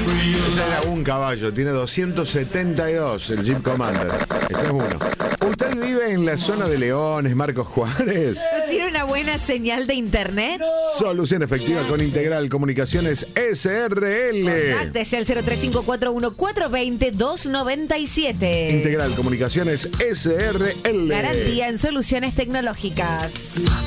Ese era un caballo, tiene 272 el Jeep Commander. Ese es uno. ¿Usted vive en la zona de Leones, Marcos Juárez? ¿No tiene una buena señal de internet? Solución efectiva con Integral Comunicaciones SRL. Contáctese al 03541420-297. Integral Comunicaciones SRL. Garantía en soluciones tecnológicas.